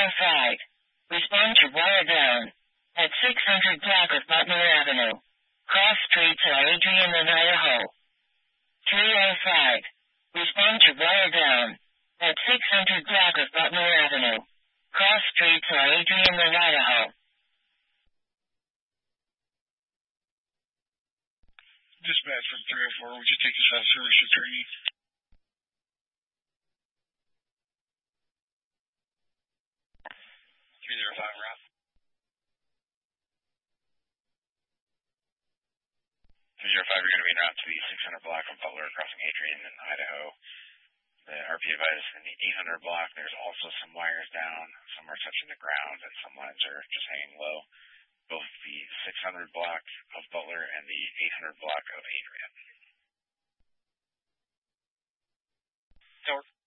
305. Respond to wire down. At 600 block of Butler Avenue. Cross street to Adrian in Idaho. 305. Respond to wire down. At 600 block of Butler Avenue. Cross street to Adrian in Idaho. Dispatch from 304, would you take us out of service for training? Route. 305, you're going to be en route to the 600 block of Butler crossing Adrian in Idaho. The RP advises in the 800 block, there's also some wires down. Some are touching the ground and some lines are just hanging low. Both the 600 block of Butler and the 800 block of Adrian. Tower.